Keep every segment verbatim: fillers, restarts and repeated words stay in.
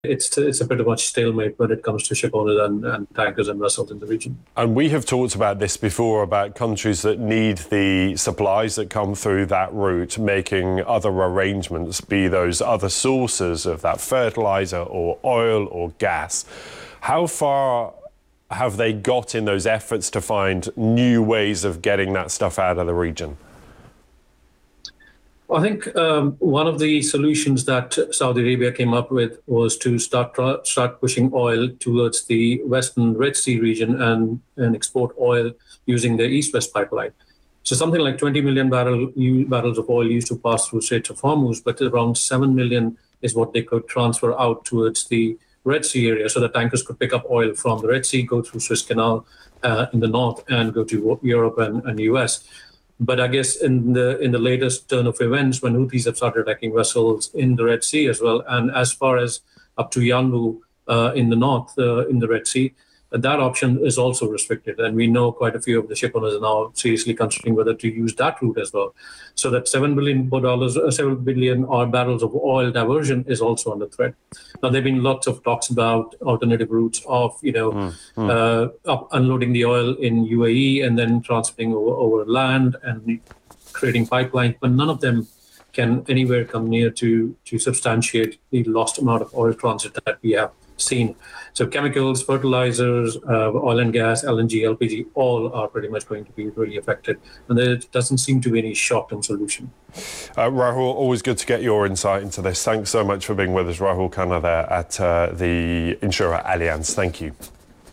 it's it's a pretty much stalemate when it comes to ship owners and, and tankers and vessels in the region. And we have talked about this before, about countries that need the supplies that come through that route, making other arrangements, be those other sources of that fertilizer or oil or gas. How far have they got in those efforts to find new ways of getting that stuff out of the region? I think um, one of the solutions that Saudi Arabia came up with was to start start pushing oil towards the Western Red Sea region and, and export oil using the East-West pipeline. So something like twenty million barrel, barrels of oil used to pass through Strait of Hormuz, but around seven million is what they could transfer out towards the Red Sea area, so that tankers could pick up oil from the Red Sea, go through Suez Canal uh, in the north, and go to Europe and, and U S. But I guess in the in the latest turn of events, when Houthis have started attacking vessels in the Red Sea as well, and as far as up to Yanbu uh, in the north, uh, in the Red Sea, that option is also restricted. And we know quite a few of the ship owners are now seriously considering whether to use that route as well. So that seven billion dollars, uh, seven billion or barrels of oil diversion is also under threat. Now, there have been lots of talks about alternative routes of, you know, mm, mm. Uh, up unloading the oil in U A E and then transporting over, over land and creating pipelines, but none of them can anywhere come near to, to substantiate the lost amount of oil transit that we have seen. So chemicals, fertilizers, uh, oil and gas, L N G, L P G, all are pretty much going to be really affected. And there doesn't seem to be any short-term solution. Uh, Rahul, always good to get your insight into this. Thanks so much for being with us. Rahul Khanna there at uh, the insurer Allianz. Thank you.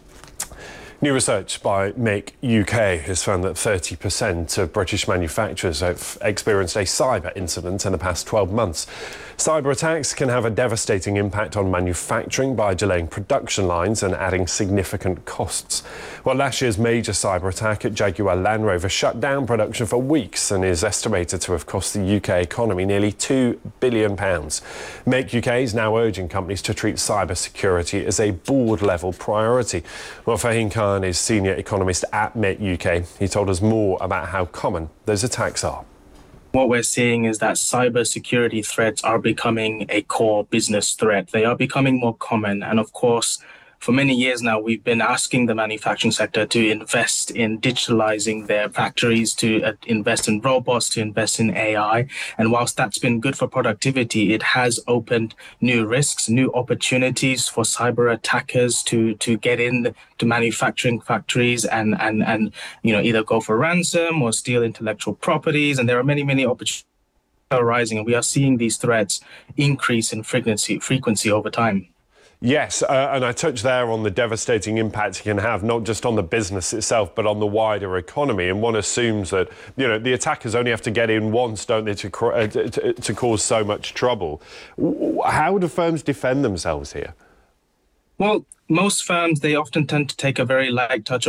New research by Make U K has found that thirty percent of British manufacturers have experienced a cyber incident in the past twelve months. Cyber attacks can have a devastating impact on manufacturing by delaying production lines and adding significant costs. Well, last year's major cyber attack at Jaguar Land Rover shut down production for weeks and is estimated to have cost the U K economy nearly two billion pounds. Make U K is now urging companies to treat cyber security as a board-level priority. Well, Fahim Khan is senior economist at Make U K. He told us more about how common those attacks are. What we're seeing is that cyber security threats are becoming a core business threat. They are becoming more common. And of course, for many years now, we've been asking the manufacturing sector to invest in digitalizing their factories, to uh, invest in robots, to invest in A I. And whilst that's been good for productivity, it has opened new risks, new opportunities for cyber attackers to, to get in to manufacturing factories and, and, and you know, either go for ransom or steal intellectual properties. And there are many, many opportunities arising. And we are seeing these threats increase in frequency, frequency over time. Yes, uh, and I touched there on the devastating impact it can have, not just on the business itself, but on the wider economy. And one assumes that, you know, the attackers only have to get in once, don't they, to, uh, to, to cause so much trouble. How do firms defend themselves here? Well, most firms, they often tend to take a very light touch.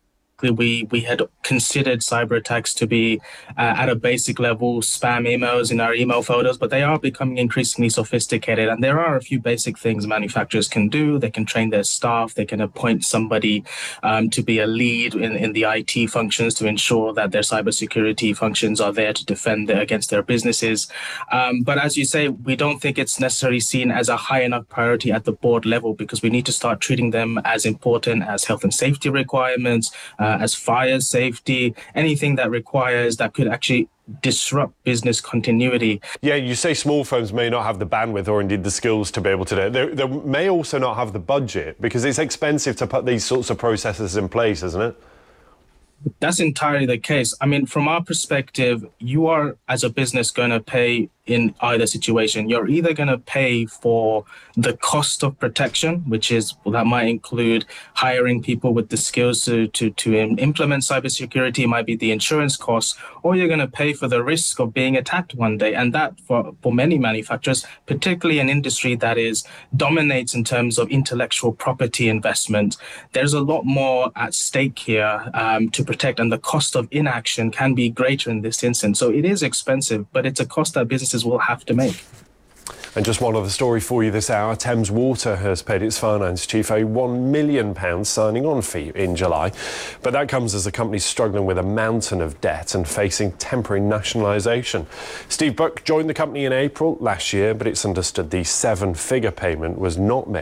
We, we had considered cyber attacks to be uh, at a basic level, spam emails in our email folders, but they are becoming increasingly sophisticated. And there are a few basic things manufacturers can do. They can train their staff. They can appoint somebody um, to be a lead in, in the I T functions to ensure that their cybersecurity functions are there to defend their, against their businesses. Um, but as you say, we don't think it's necessarily seen as a high enough priority at the board level, because we need to start treating them as important as health and safety requirements, uh, as fire safety, anything that requires, that could actually disrupt business continuity. Yeah, you say small firms may not have the bandwidth or indeed the skills to be able to do it. They, they may also not have the budget, because it's expensive to put these sorts of processes in place, isn't it? That's entirely the case. I mean, from our perspective, you are, as a business, going to pay in either situation. You're either going to pay for the cost of protection, which is, well, that might include hiring people with the skills to, to, to implement cybersecurity, it might be the insurance costs, or you're going to pay for the risk of being attacked one day. And that, for, for many manufacturers, particularly an industry that is dominates in terms of intellectual property investment, there's a lot more at stake here um, to protect, and the cost of inaction can be greater in this instance. So it is expensive, but it's a cost that businesses will have to make. And just one other story for you this hour. Thames Water has paid its finance chief a one million pounds signing on fee in July. But that comes as the company's struggling with a mountain of debt and facing temporary nationalisation. Steve Buck joined the company in April last year, but it's understood the seven-figure payment was not made